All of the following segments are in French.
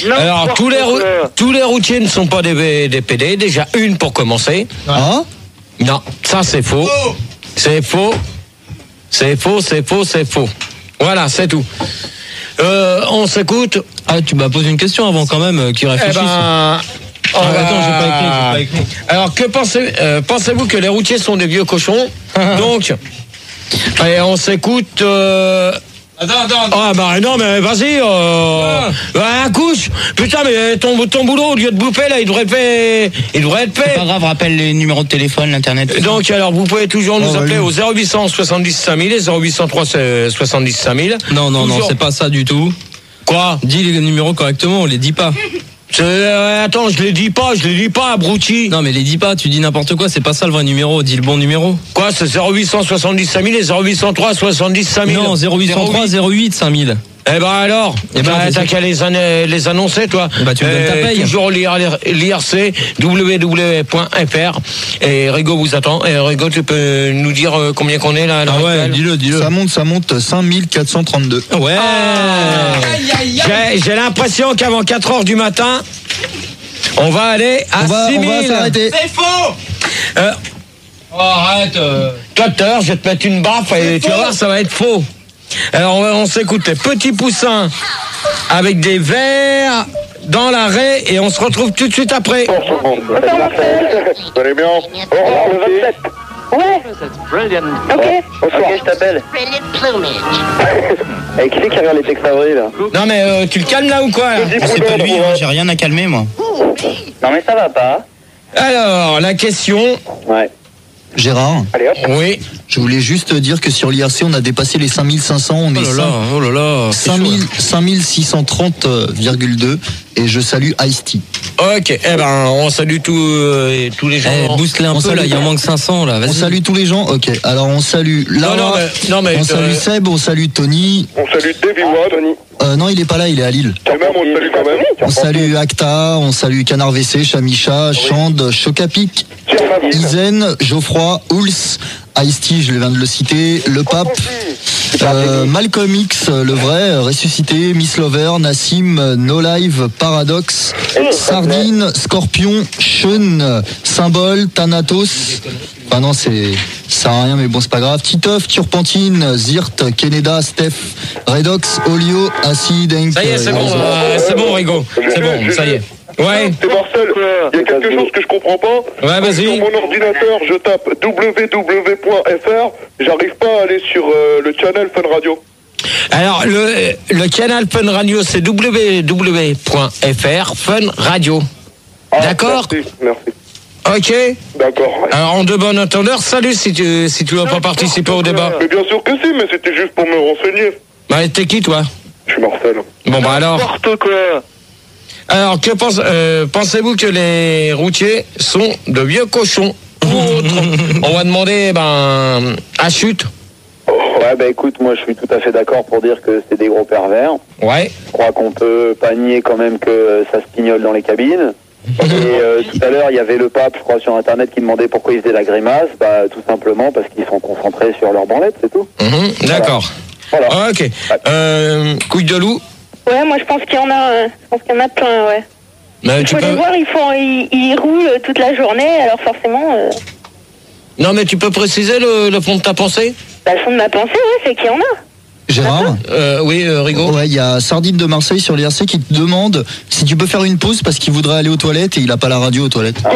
Alors, tous les routiers ne sont pas des PD. Déjà, une pour commencer. Hein? Non, ça c'est faux. C'est faux. C'est faux. Voilà, c'est tout. On s'écoute. Ah, tu m'as posé une question avant quand même, qui réfléchisse. Attends, j'ai pas écrit. Alors, que pensez-vous que les routiers sont des vieux cochons? Donc, on s'écoute. Attends. Ah bah non mais vas-y, accouche. Putain mais ton boulot au lieu de bouffer là, il devrait être fait. C'est pas grave, rappelle les numéros de téléphone, l'internet. Donc alors vous pouvez toujours nous appeler au 0800 70 5000 et 0803 70 5000. Non, c'est pas ça du tout. Quoi? Dis les numéros correctement, on les dit pas. Attends, je les dis pas, abruti. Non mais les dis pas, tu dis n'importe quoi, c'est pas ça le vrai numéro, dis le bon numéro. Quoi, c'est 0800 70 5000 et 0803 70 5000. Non, 0803 08 5000. Eh ben alors, t'as qu'à les annoncer toi. Bah tu me donnes ta paye. Toujours l'IRC, www.fr. Et Rigo vous attend. Et Rigo, tu peux nous dire combien qu'on est là? Ah ouais, dis-le. Ça monte 5432. Ouais. J'ai l'impression qu'avant 4h du matin, on va aller à 6000. On va s'arrêter. C'est faux. Arrête. Toi, tout à l'heure, je vais te mettre une baffe et tu vas voir, ça va être faux. Alors, on s'écoute les petits poussins avec des verres dans la raie et on se retrouve tout de suite après. Vous allez bien? Le 27. Ouais. Ok, je t'appelle. Et qui c'est qui regarde les textes avril là? Non mais tu le calmes là ou quoi là? C'est pas lui, j'ai rien à calmer moi. Non mais ça va pas. Alors, la question. Ouais. Gérard, Allez hop. Oui. je voulais juste dire que sur l'IRC, on a dépassé les 5500, on est Oh là là. 5630,2 et je salue Ice-T. Ok, eh ben, on salue tous les gens. Booste-les un peu là, il en manque 500 là, vas-y. On salue tous les gens, ok. Alors on salue Lara, on salue Seb, on salue Tony. On salue Davy Watt. Non, il est pas là, il est à Lille. Et même on le salue quand même. On salue Acta, on salue Canard WC, Chamicha, Chande, Chocapic, Izen, Geoffroy, Ouls, Ice-T, je viens de le citer, Le Pape, Malcolm X, le vrai, Ressuscité, Miss Lover, Nassim, No Live, Paradox, Sardine, Scorpion, Sean, Symbole, Thanatos. Ah non, ça sert à rien, mais bon, c'est pas grave. Titeuf, Turpentine, Zirt, Keneda, Steph, Redox, Olio, Acid, Henk. Ça y est, c'est bon, Rigo. C'est bon, ça y est. Ouais. C'est Marcel, il y a quelque chose que je comprends pas. Ouais, vas-y. Sur mon ordinateur, je tape www.fr, j'arrive pas à aller sur le channel Fun Radio. Alors, le canal Fun Radio, c'est www.fr, Fun Radio. D'accord? Merci. Ok. D'accord. Alors, en de bon entendeur, salut si tu veux pas participer au débat. Mais bien sûr que si, mais c'était juste pour me renseigner. Bah, t'es qui, toi? Je suis Marcel. Bon, bah alors. N'importe quoi. Alors, pensez-vous que les routiers sont de vieux cochons ou autres? On va demander, à Chute. Ouais, bah écoute, moi je suis tout à fait d'accord pour dire que c'est des gros pervers. Ouais. Je crois qu'on peut pas nier quand même que ça se pignole dans les cabines. Et tout à l'heure, il y avait le pape, je crois, sur Internet qui demandait pourquoi ils faisaient la grimace. Bah tout simplement parce qu'ils sont concentrés sur leur branlette, c'est tout. D'accord. Voilà. Ok. Couille de loup. Ouais, moi je pense qu'il y en a, plein, ouais. Mais Il faut les voir, ils roulent toute la journée, alors forcément. Non, mais tu peux préciser le fond de ta pensée? Le fond de ma pensée, ouais, c'est qu'il y en a. Gérard? Oui, Rigo. Ouais, il y a Sardine de Marseille sur l'IRC qui te demande si tu peux faire une pause parce qu'il voudrait aller aux toilettes et il a pas la radio aux toilettes. Non,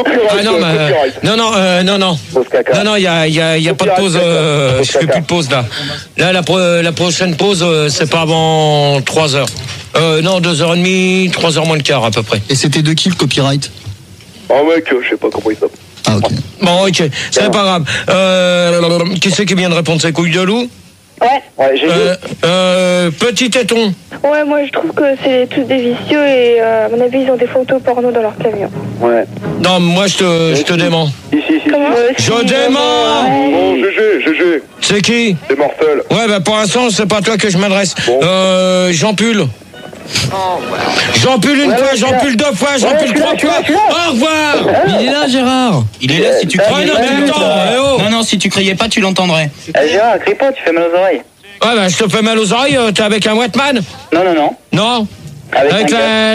il y a pas de pause. Je fais plus de pause là. Là, la prochaine pause, c'est pas avant 3h. Non, 2h30, 3h moins le quart à peu près. Et c'était de qui le copyright? Ah mec, je sais pas comment il s'appelle. Ah ok. Bon, ok, c'est pas grave. Qui c'est qui vient de répondre? C'est couille de loup? Ouais, j'ai Petit téton. Ouais, moi je trouve que c'est tous des vicieux et à mon avis ils ont des photos porno dans leur camion. Ouais. Non, moi je te dément. Comment? Je dément. Bon, GG. C'est qui? C'est Marcel. Ouais, bah pour l'instant, c'est pas à toi que je m'adresse. Bon. Jean Pull. Jean Pull une fois, Jean Pull deux fois, Jean Pull trois fois. Au revoir. Il est là, Gérard. Il est là si tu criais. Non, si tu criais pas, tu l'entendrais. Gérard, crie pas, tu fais mal aux oreilles. Ouais, bah je te fais mal aux oreilles, t'es avec un Wetman? Non. Non? Avec la